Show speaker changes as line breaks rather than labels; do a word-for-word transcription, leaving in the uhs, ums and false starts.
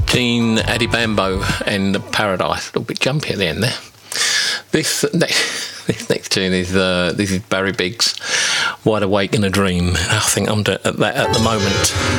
Gene Eddie Bambo and Paradise. A little bit jumpy at the end there. This next, this next tune is uh, this is Barry Biggs, Wide Awake in a Dream. I think I'm at that at the moment.